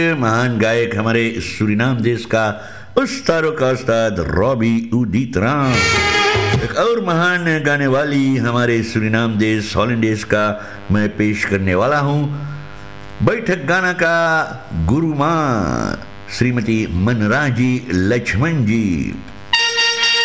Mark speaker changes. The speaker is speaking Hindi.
Speaker 1: महान गायक हमारे सूरीनाम देश का उस्तादों का उस्ताद रॉबी उदित राम। एक और महान गाने वाली हमारे सूरीनाम देश हॉलैंड देश का मैं पेश करने वाला हूँ बैठक गाना का गुरु माँ श्रीमती मनराजी लक्ष्मण जी।